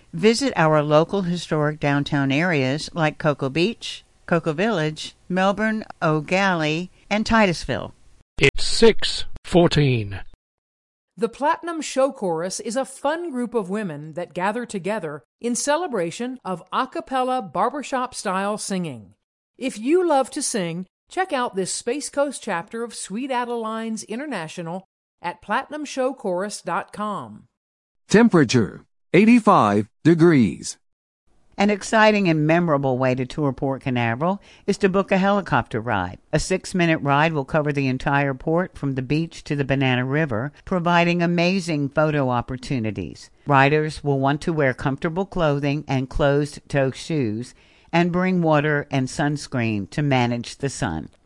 Visit our local historic downtown areas like Cocoa Beach, Cocoa Village, Melbourne, O'Galley, and Titusville. It's 6:14. The Platinum Show Chorus is a fun group of women that gather together in celebration of a cappella barbershop-style singing. If you love to sing, check out this Space Coast chapter of Sweet Adelines International at PlatinumShowChorus.com. Temperature 85 degrees. An exciting and memorable way to tour Port Canaveral is to book a helicopter ride. A 6-minute ride will cover the entire port from the beach to the Banana River, providing amazing photo opportunities. Riders will want to wear comfortable clothing and closed-toe shoes and bring water and sunscreen to manage the sun.